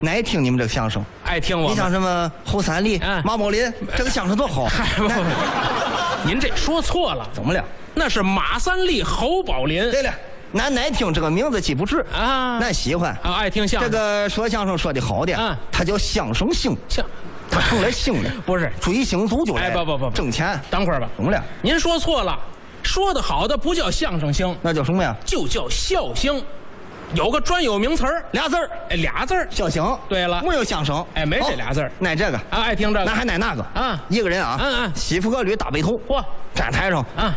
爱听你们这个相声， 爱听我们。 你像什么侯三立、马宝林，这个相声多好。 您这说错了， 怎么了？ 那是马三立、侯宝林。 对了，俺爱听这个名字记不住啊， 俺喜欢啊，爱听相声。 这个说相声说的好的，他叫相声星，他成了星了， 不是追星族就来。 哎，不， 挣钱。 等会儿吧， 怎么了？ 您说错了，说的好的不叫相声星， 那叫什么呀？ 就叫笑星。有个专有名词儿 ，2字儿， 哎，2字儿， 笑星。对了，没有相声， 哎，没这2字儿。 爱这个啊，爱听这个， 那还爱那个啊？ 一个人啊，西服革履大背头， 嚯， 站台上啊，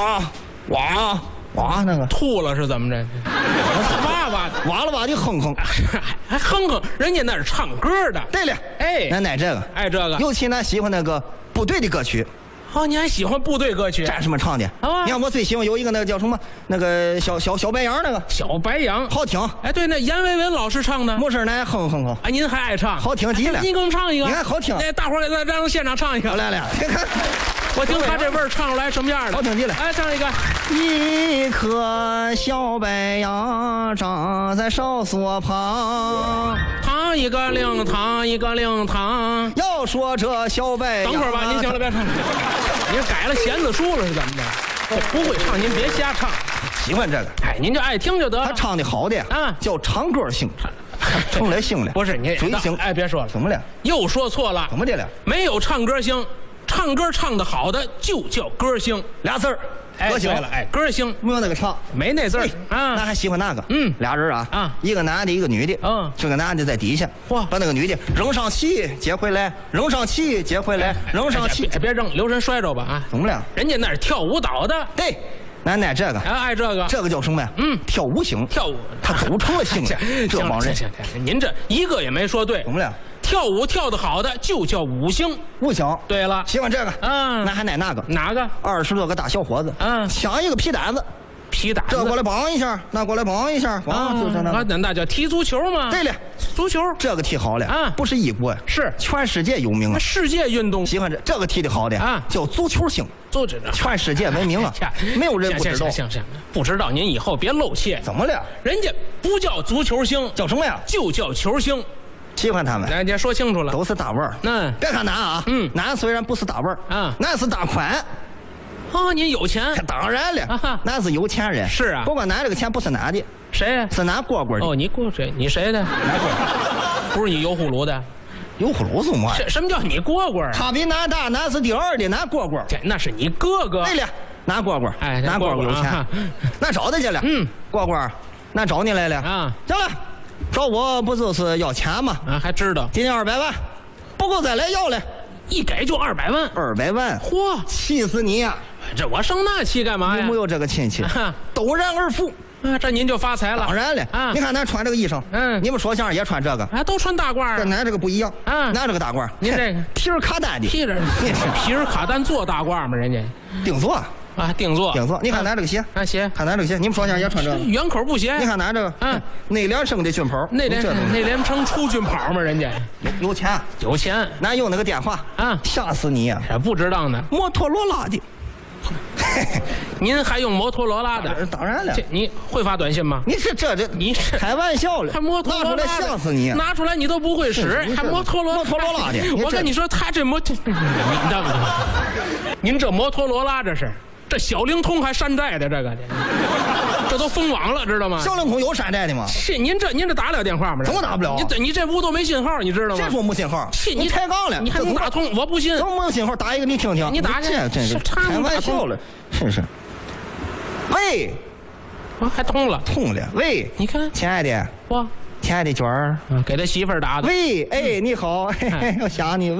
哇，那个吐了是怎么着？哇了吧的哼哼， 还哼哼，人家那是唱歌的。 对了， 哎， 咱爱这个， 爱这个， 尤其咱喜欢那个部队的歌曲。 哦，你还喜欢部队歌曲？ 战士们唱的啊！你看我最喜欢有一个那个叫什么，那个小白杨那个小白杨， 好听。 哎，对，那阎维文老师唱的。 没事，咱哼哼。 哎，您还爱唱？ 好听极了。 您给我们唱一个。 你看好听。 哎，大伙儿让现场唱一个。 来， 我听他这味儿唱出来什么样的？ 好听极了。 哎，唱一个。 一棵小白杨长在哨所旁， 糖一个令糖一个令糖。 要说这小白杨， 等会儿吧，您行了，别唱。您改了弦子书了是怎么的？不会唱您别瞎唱。 喜欢这个， 哎，您就爱听就得了。 他唱的好的啊， 叫唱歌星，成了星了。 不是你追星。 哎，别说了， 怎么了？ 又说错了。 怎么的了？ 没有唱歌星，唱歌唱得好的就叫歌星 ，2字儿。 歌星了，哎，歌星没有那个唱， 没那字儿啊。 那还喜欢那个，2人啊，一个男的，一个女的，这个男的在底下，把那个女的扔上去接回来，扔上去接回来，扔上去， 别扔，留神摔着吧啊！ 怎么了？ 人家那是跳舞蹈的， 对，咱爱这个， 爱这个， 这个叫什么呀？跳舞星， 跳舞， 他都成了星了，这帮人， 行，您这一个也没说对， 怎么了？ 跳舞跳得好的就叫舞星， 舞星。对了， 喜欢这个，那还爱那个？ 哪个 ？20多个大小伙子，抢一个皮单子，这过来帮一下，那过来帮一下，就是那个。 那叫踢足球吗？ 对了， 足球这个踢好了啊，不是一国， 是全世界有名啊， 世界运动。 喜欢这个踢的好的啊，叫足球星，全世界闻名啊，没有人不知道。 行，不知道您以后别露怯。 怎么了？ 人家不叫足球星， 叫什么呀？ 就叫球星。 喜欢他们， 人家说清楚了， 都是大腕儿。别看咱啊，咱虽然不是大腕儿啊，咱是大款。 哦，您有钱？ 当然了，咱是有钱人。 是啊， 不过咱这个钱不是俺的， 谁呀？ 是俺蝈蝈的。 哦，你蝈谁？你谁的？不是你油葫芦的？ 油葫芦是么？ 什么叫你蝈蝈？ 他比咱大，咱是第2的，咱蝈蝈。 那是你哥哥。 对了，咱蝈蝈， 哎， 咱蝈蝈有钱，咱找他去了。蝈蝈，咱找你来了啊。行了。找我不就是要钱吗？ 啊，还知道。 今天200万，不够再来要了， 一给就200万。 200万， 嚯， 气死你呀！ 这我生那气干嘛呀？ 有没有这个亲戚？陡然而富啊，这您就发财了。 当然了啊！你看咱穿这个衣裳，你们说相声也穿这个啊，都穿大褂。 跟咱这个不一样啊，咱这个大褂， 您这个皮尔卡丹的， 皮尔卡丹做大褂吗？人家定做。 啊，定做。 你看咱这个鞋， 鞋， 看咱这个鞋，你们说相声也穿这个圆口布鞋。 你看咱这个，内联升的军袍， 内联升出军袍吗？人家有钱， 有钱。 咱用那个电话啊，吓死你呀！ 不值当的， 摩托罗拉的。 您还用摩托罗拉的？ 当然了。 你会发短信吗？ 你是你是开玩笑了？ 还摩托罗拉拿出来吓死你！ 拿出来你都不会使，还摩托罗拉的。 我跟你说，他这您这摩托罗拉这是。这小灵通还山寨的这都封网了，知道吗？ 小灵通有山寨的吗？ 是您这打了电话吗？ 怎么打不了？ 你这屋都没信号，你知道吗？ 谁说没信号？ 你抬杠了， 你还能打通？我不信。 怎么没有信号？打一个你听听。 你打去， 真是开玩笑了，是。喂， 我还通了。 喂， 你看， 亲爱的，亲爱的娟儿， 给他媳妇儿打的。 喂，哎，你好，我想你。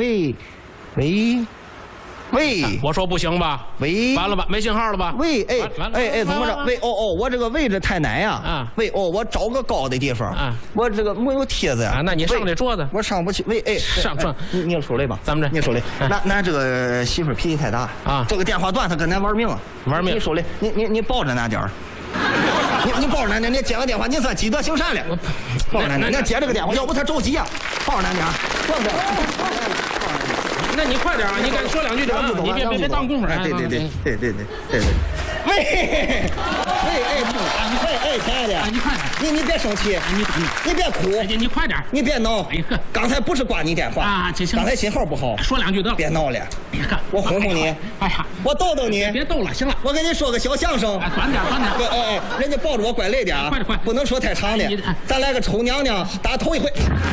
喂， 我说不行吧？ 喂， 完了吧？没信号了吧？ 喂，哎，怎么着？喂，我这个位置太难呀！啊，喂，我找个高的地方啊，我这个没有梯子呀。 啊，那你上这桌子， 我上不去。喂，哎， 上， 你说来吧， 咱们这， 你说来。咱这个媳妇脾气太大啊，这个电话断，她跟咱玩命了， 玩命。 你说来，你抱着咱点儿。你抱着咱点，你接个电话，你算积德行善了。抱着咱点，你接这个电话，要不他着急啊。抱着咱点，抱着。 那你快点啊！你赶紧说2句就完了，你别当功夫。 对。喂。 亲爱的， 你快点， 你别生气， 你别哭， 你快点， 你别闹。 哎呵， 刚才不是挂你电话啊， 刚才信号不好， 说2句得了。 别闹了， 哎呀， 我哄哄你， 哎呀， 我逗逗你， 别逗了，行了， 我给你说个小相声。 短点。 人家抱着我乖累点啊， 快， 不能说太长的。咱来个丑娘娘打头一回。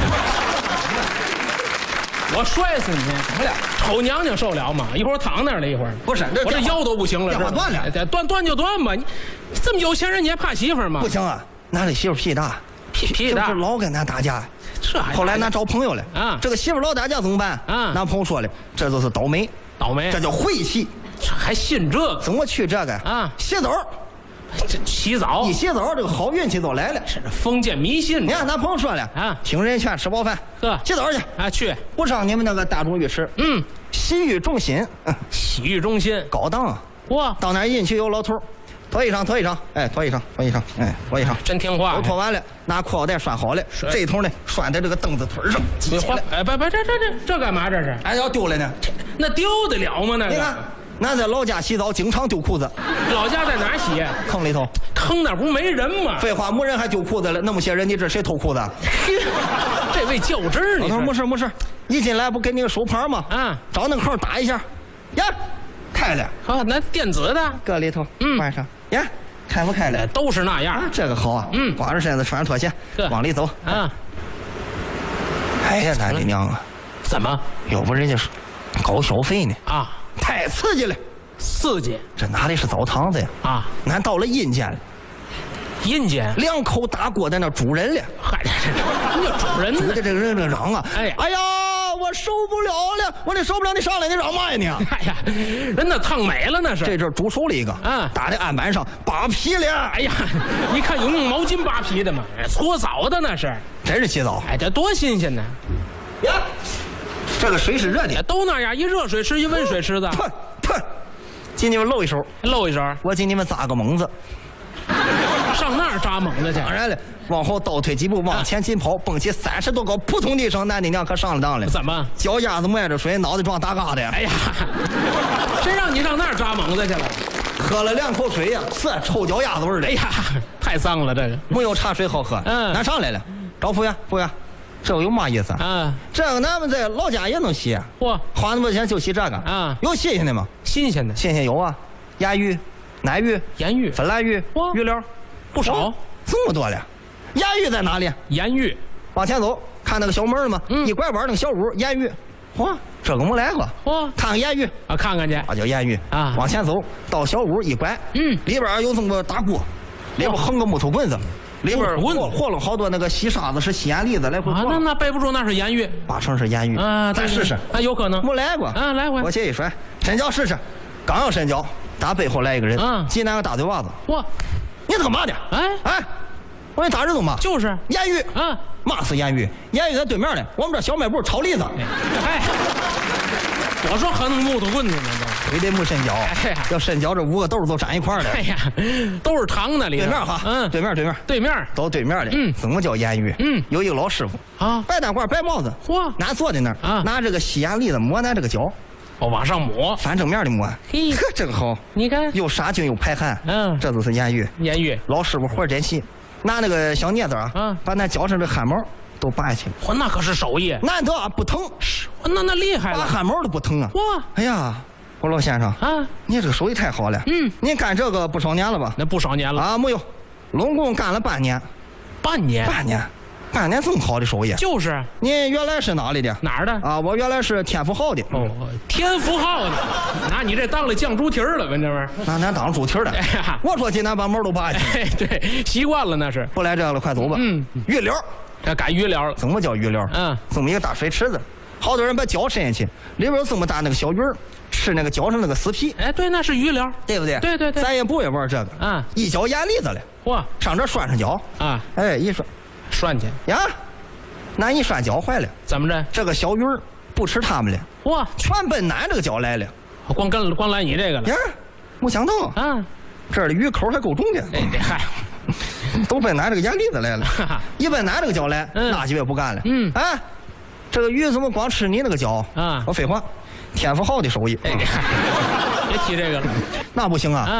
我摔死你！怎么了？丑娘娘受了吗？一会儿我躺那儿了一会儿。 不是， 我这腰都不行了。 电话断了， 断就断吧。你这么有钱人，你还怕媳妇儿吗？ 不行啊，那这媳妇脾大， 脾大， 就是老跟咱打架。 这还后来咱找朋友了啊， 这个媳妇老打架怎么办啊？ 咱朋友说了，这就是倒霉，这叫晦气。 这还信这个？ 怎么去这个啊？ 洗澡。 这洗澡一洗澡，这个好运气都来了。 是封建迷信。 你看，咱朋友说了啊， 听人劝，吃饱饭，洗澡去啊，去不上你们那个大众浴池。洗浴中心， 洗浴中心高档啊！ 哇， 到那儿进去有老头，脱衣裳，哎，脱衣裳，哎，脱衣裳， 真听话。 都脱完了，拿裤腰带拴好了，这一头呢拴在这个凳子腿上。 哎，不，这干嘛？这是？ 哎，要丢了呢？ 那丢得了吗？那你看。俺在老家洗澡，经常丢裤子。 老家在哪儿洗？ 坑里头。 坑那不没人吗？ 废话，没人还丢裤子了。那么些人，你这谁偷裤子？ 这位较真儿， 老头没事，一进来不给你个手牌吗？ 啊， 找那个扣打一下，呀，开了。 啊，那电子的搁里头，关上，呀，开不开了？ 都是那样。 这个好啊。光着身子，穿着拖鞋，往里走。 啊。 哎呀，咱的娘啊！ 怎么？ 要不人家高消费呢？ 啊。 太刺激了， 刺激！ 这哪里是澡堂子呀？ 啊， 俺到了阴间了。 阴间 2口大锅在那煮人了。 嗨，这主人煮的这个人这嚷啊！哎呀，我受不了了！我这受不了，你上来你嚷嘛呀你？ 哎呀，人那烫美了那是。 这阵煮熟了一个啊， 打在案板上扒皮了。 哎呀，你看有用毛巾扒皮的吗？搓澡的那是， 真是洗澡。 哎，这多新鲜呢！ 呀。这个水是热的， 都那样，一热水池一温水池子。 给你们露一手，我给你们扎个猛子。 上那儿扎猛子去？ 当然了，往后倒退几步，往前紧跑，蹦起30多高，扑通的一声，俺的娘可上了当了。 怎么？ 脚丫子迈着水，脑袋撞大疙瘩。 哎呀，谁让你上那儿扎猛子去了？ 喝了2口水呀，是臭脚丫子味儿的。 哎呀，太脏了这个。 没有茶水好喝。俺上来了，找服务员，服务员。这个有嘛意思啊？这个咱们在老家也能洗，花那么多钱就洗这个啊？有新鲜的吗？ 新鲜的， 有啊，盐浴、奶浴、 盐浴、 芬兰浴、浴料， 不少， 这么多了。盐浴在哪里？ 盐浴， 往前走，看那个小门吗？一拐弯那个小屋，盐浴。这个没来过。看看盐浴啊，看看去。 叫盐浴啊。往前走到小屋一拐，里边有这么大锅，里边横个木头棍子。里边和了好多那个细沙子，是西安栗子来回撞。那背不住，那是盐浴 ，8成是盐浴啊！ 咱试试， 有可能。 没来过啊，来回。 我这一甩，伸脚试试，刚要伸脚，打背后来一个人，挤那个大嘴巴子。你是干嘛的？哎，我给你打人动嘛？ 就是盐浴啊，嘛是盐浴？盐浴在对面呢，我们这小卖部炒栗子。 哎，我说还能木头棍子呢， 非得没伸脚。要伸脚，这5个豆都粘一块了。 哎呀，都是糖那里。 对面哈，对面，都对面的。怎么叫盐浴？有一个老师傅啊，白大褂、白帽子，俺坐在那儿啊，拿这个西安栗子抹俺这个脚。 往上抹， 反正面的抹。嘿，这个好， 你看， 又杀菌又排汗。这都是盐浴。 盐浴， 老师傅活真细，拿那个小镊子啊，把那脚上这汗毛都拔下去。 那可是手艺， 难得不疼。 那厉害了， 拔汗毛都不疼啊！哎呀，我老先生啊，你这个手艺太好了。您干这个不少年了吧？ 那不少年了啊，没有，拢共干了半年。 半年这么好的手艺？ 就是。 您原来是哪里的？ 哪儿的？ 啊，我原来是天福号的。 天福号的，拿你这当了酱猪蹄儿了，跟这玩意儿。 那咱当猪蹄儿的。哎呀，我说今天把毛都拔下去。 对，习惯了那是。 不来这个了，快走吧。浴疗， 这改浴疗了。 怎么叫浴疗？这么一个大水池子，好多人把脚伸进去，里边有这么大那个小鱼儿，吃那个脚上那个死皮。 哎，对，那是浴疗， 对不对？ 对。 咱也不会玩这个啊，一脚盐栗子了。上这拴上脚啊，哎，一拴去呀。那一拴脚坏了， 怎么着？ 这个小鱼儿不吃他们了，全奔俺这个脚来了。 光来你这个了呀！没想到啊，这儿的鱼口还够重的。 哎嗨， 都奔俺这个盐栗子来了。一奔俺这个脚来，那就也不干了。哎，这个鱼怎么光吃你那个脚啊？我废话，天福号的手艺。 别提这个了， 那不行啊。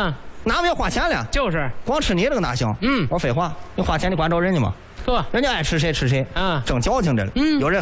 哪没花钱了？ 就是光吃你这个哪行？我说废话，你花钱你管着人家吗？人家爱吃谁吃谁，正矫情着了。有人